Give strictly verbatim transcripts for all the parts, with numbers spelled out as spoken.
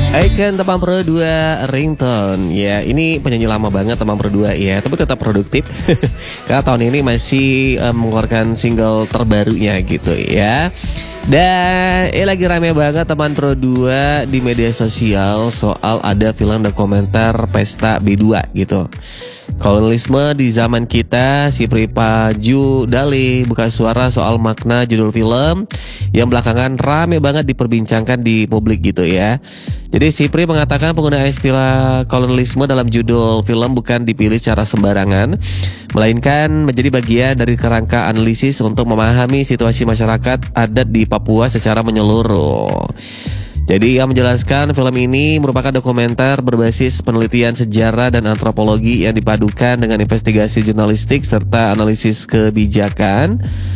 Icon teman pro dua ringtone. Ya, ini penyanyi lama banget teman pro dua ya, tapi tetap produktif. Karena tahun ini masih um, mengeluarkan single terbarunya gitu ya. Dan eh lagi rame banget teman pro dua di media sosial soal ada film dokumenter Pesta B dua gitu. Kolonialisme di zaman kita, si Pripaju Dali buka suara soal makna judul film yang belakangan rame banget diperbincangkan di publik gitu ya. Jadi si Pri mengatakan penggunaan istilah kolonialisme dalam judul film bukan dipilih secara sembarangan, melainkan menjadi bagian dari kerangka analisis untuk memahami situasi masyarakat adat di Papua secara menyeluruh. Jadi ia menjelaskan film ini merupakan dokumenter berbasis penelitian sejarah dan antropologi yang dipadukan dengan investigasi jurnalistik serta analisis kebijakan.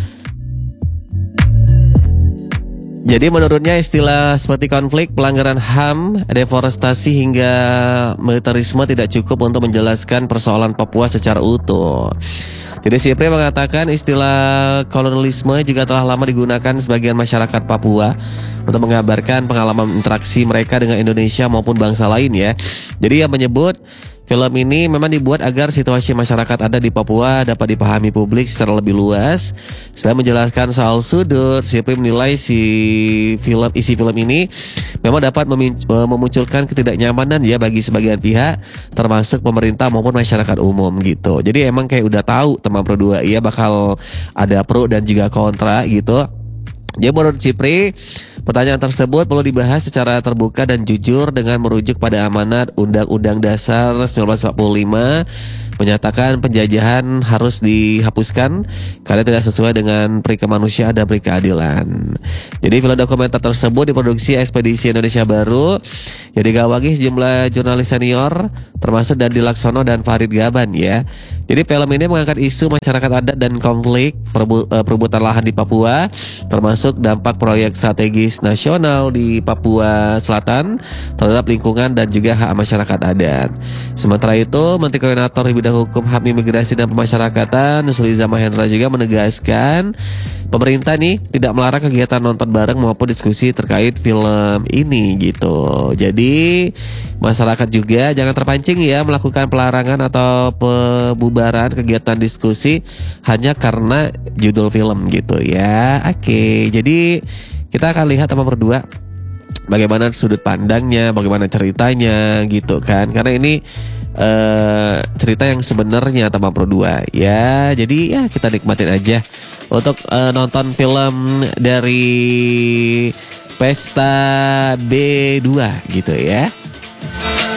Jadi menurutnya istilah seperti konflik, pelanggaran H A M, deforestasi hingga militerisme tidak cukup untuk menjelaskan persoalan Papua secara utuh. Jadi Sipri mengatakan istilah kolonialisme juga telah lama digunakan sebagian masyarakat Papua untuk menggambarkan pengalaman interaksi mereka dengan Indonesia maupun bangsa lain ya. Jadi ia menyebut film ini memang dibuat agar situasi masyarakat ada di Papua dapat dipahami publik secara lebih luas. Setelah menjelaskan soal sudut, Sipri menilai si film isi film ini memang dapat memunculkan ketidaknyamanan ya bagi sebagian pihak, termasuk pemerintah maupun masyarakat umum gitu. Jadi emang kayak udah tahu teman pro dua ya bakal ada pro dan juga kontra gitu. Jadi menurut Sipri, pertanyaan tersebut perlu dibahas secara terbuka dan jujur dengan merujuk pada amanat Undang-Undang Dasar seribu sembilan ratus empat puluh lima menyatakan penjajahan harus dihapuskan karena tidak sesuai dengan peri kemanusiaan dan peri keadilan. Jadi film dokumenter tersebut diproduksi Ekspedisi Indonesia Baru yang digawangi sejumlah jurnalis senior termasuk Dandi Laksono dan Farid Gaban ya. Jadi film ini mengangkat isu masyarakat adat dan konflik perbu- perebutan lahan di Papua, termasuk dampak proyek strategis nasional di Papua Selatan terhadap lingkungan dan juga hak masyarakat adat. Sementara itu, Menteri Koordinator Bidang Hukum, H A M, Imigrasi dan Pemasyarakatan Suliza Mahendra juga menegaskan pemerintah nih tidak melarang kegiatan nonton bareng maupun diskusi terkait film ini gitu. Jadi masyarakat juga jangan terpancing ya melakukan pelarangan atau pembubaran kegiatan diskusi hanya karena judul film gitu ya. Oke, jadi kita akan lihat sama berdua bagaimana sudut pandangnya, bagaimana ceritanya gitu kan. Karena ini uh, cerita yang sebenarnya teman pro dua ya. Jadi ya kita nikmatin aja untuk uh, nonton film dari Pesta B dua gitu ya.